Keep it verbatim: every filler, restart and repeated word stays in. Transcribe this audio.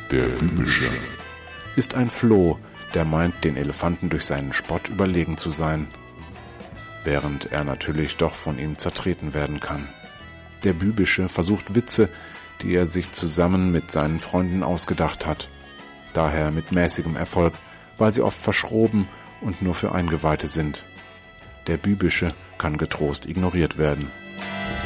Der Bübische ist ein Floh, der meint, den Elefanten durch seinen Spott überlegen zu sein, während er natürlich doch von ihm zertreten werden kann. Der Bübische versucht Witze, die er sich zusammen mit seinen Freunden ausgedacht hat, daher mit mäßigem Erfolg, weil sie oft verschroben und nur für Eingeweihte sind. Der Bübische kann getrost ignoriert werden.